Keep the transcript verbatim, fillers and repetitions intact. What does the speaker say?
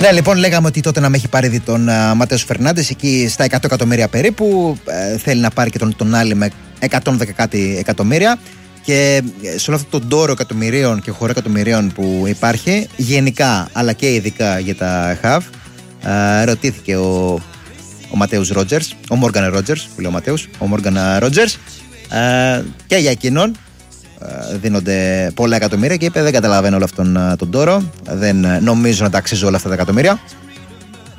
Ναι, λοιπόν, λέγαμε ότι τότε να με έχει πάρει δει τον uh, Ματέους Φερνάντες εκεί στα εκατό εκατομμύρια περίπου. Uh, θέλει να πάρει και τον, τον άλλη με εκατόν δέκα κάτι εκατομμύρια. Και σε όλο αυτό τον τόρο εκατομμυρίων και χώρο εκατομμυρίων που υπάρχει, γενικά αλλά και ειδικά για τα χαβ, uh, ρωτήθηκε ο, ο Ματέους Ρότζερς, ο Μόργαν Ρότζερς, που λέει ο Ματέους, ο Μόργαν Ρότζερς, uh, και για εκείνον δίνονται πολλά εκατομμύρια και είπε: δεν καταλαβαίνω όλο αυτόν τον τόρο. Δεν νομίζω να τα αξίζω όλα αυτά τα εκατομμύρια.